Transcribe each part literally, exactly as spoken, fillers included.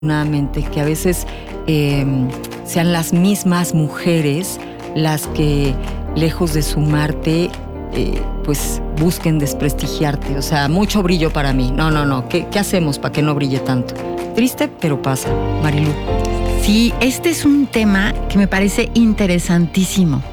Nuevamente, que a veces eh, sean las mismas mujeres las que, lejos de sumarte, eh, pues busquen desprestigiarte. O sea, mucho brillo para mí. No, no, no. ¿Qué, qué hacemos para que no brille tanto? Triste, pero pasa. Marilu. Sí, este es un tema que me parece interesantísimo,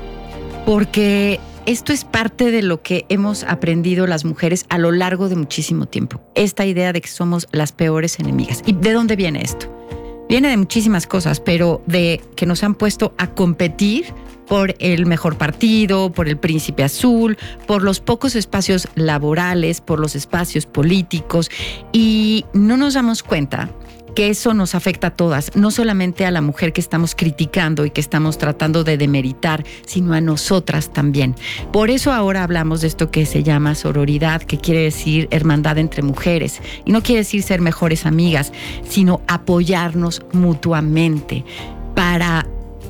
porque esto es parte de lo que hemos aprendido las mujeres a lo largo de muchísimo tiempo. Esta idea de que somos las peores enemigas. ¿Y de dónde viene esto? Viene de muchísimas cosas, pero de que nos han puesto a competir por el mejor partido, por el príncipe azul, por los pocos espacios laborales, por los espacios políticos, y no nos damos cuenta que eso nos afecta a todas, no solamente a la mujer que estamos criticando y que estamos tratando de demeritar, sino a nosotras también. Por eso ahora hablamos de esto que se llama sororidad, que quiere decir hermandad entre mujeres. Y no quiere decir ser mejores amigas, sino apoyarnos mutuamente para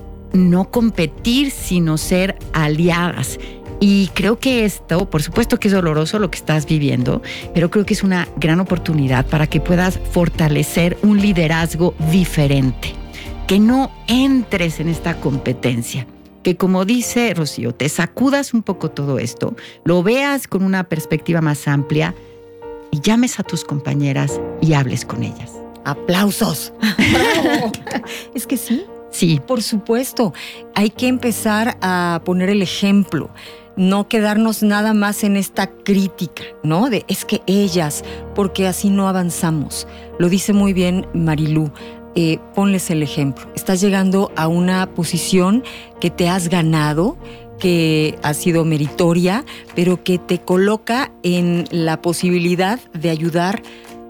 no competir, sino ser aliadas. Y creo que esto, por supuesto que es doloroso lo que estás viviendo, pero creo que es una gran oportunidad para que puedas fortalecer un liderazgo diferente. Que no entres en esta competencia. Que, como dice Rocío, te sacudas un poco todo esto, lo veas con una perspectiva más amplia y llames a tus compañeras y hables con ellas. ¡Aplausos! ¡Bravo! Es que sí. Sí. Por supuesto. Hay que empezar a poner el ejemplo. No quedarnos nada más en esta crítica, ¿no? De es que ellas, porque así no avanzamos. Lo dice muy bien Marilu, eh, ponles el ejemplo. Estás llegando a una posición que te has ganado, que ha sido meritoria, pero que te coloca en la posibilidad de ayudar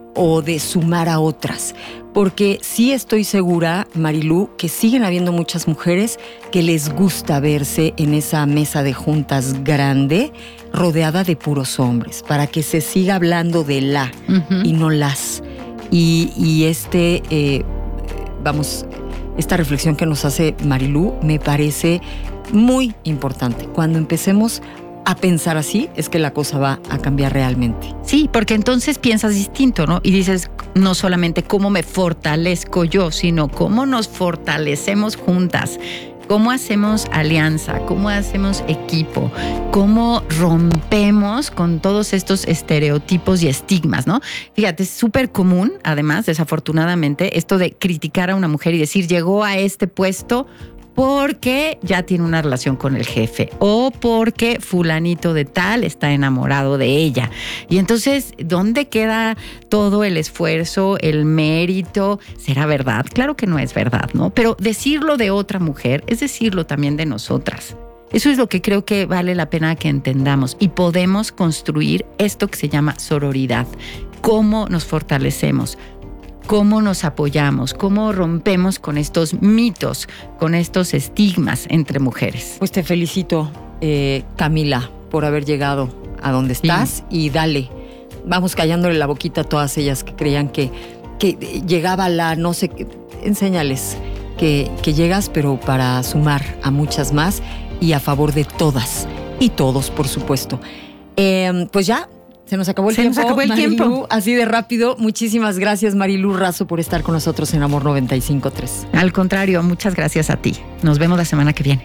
o de sumar a otras. Porque sí estoy segura, Marilu, que siguen habiendo muchas mujeres que les gusta verse en esa mesa de juntas grande, rodeada de puros hombres, para que se siga hablando de la uh-huh. y no las. Y, y este, eh, vamos, esta reflexión que nos hace Marilu me parece muy importante. Cuando empecemos a pensar así, es que la cosa va a cambiar realmente. Sí, porque entonces piensas distinto, ¿no? Y dices, no solamente cómo me fortalezco yo, sino cómo nos fortalecemos juntas. ¿Cómo hacemos alianza? ¿Cómo hacemos equipo? ¿Cómo rompemos con todos estos estereotipos y estigmas, ¿no? Fíjate, es súper común, además, desafortunadamente, esto de criticar a una mujer y decir, llegó a este puesto porque ya tiene una relación con el jefe o porque fulanito de tal está enamorado de ella. Y entonces, ¿dónde queda todo el esfuerzo, el mérito? ¿Será verdad? Claro que no es verdad, ¿no? Pero decirlo de otra mujer es decirlo también de nosotras. Eso es lo que creo que vale la pena que entendamos y podemos construir esto que se llama sororidad. ¿Cómo nos fortalecemos? ¿Cómo nos apoyamos? ¿Cómo rompemos con estos mitos, con estos estigmas entre mujeres? Pues te felicito, eh, Camila, por haber llegado a donde estás, sí. Y dale, vamos callándole la boquita a todas ellas que creían que, que llegaba la, no sé, enséñales que, que llegas, pero para sumar a muchas más y a favor de todas y todos, por supuesto. Eh, pues ya. Se nos acabó el Se tiempo. Se nos acabó el Marilu, tiempo. Así de rápido. Muchísimas gracias, Marilu Razo, por estar con nosotros en Amor noventa y cinco punto tres. Al contrario, muchas gracias a ti. Nos vemos la semana que viene.